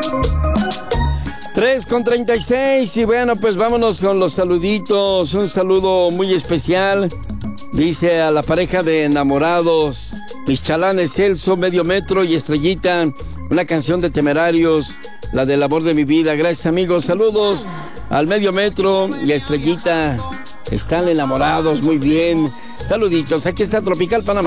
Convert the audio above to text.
3:36 y bueno, pues vámonos con los saluditos. Un saludo muy especial. Dice a la pareja de enamorados, mis chalanes Celso, Medio Metro y Estrellita, una canción de Temerarios, la del amor de mi vida. Gracias, amigos. Saludos al Medio Metro y a Estrellita. Están enamorados, muy bien. Saluditos. Aquí está Tropical Panamá.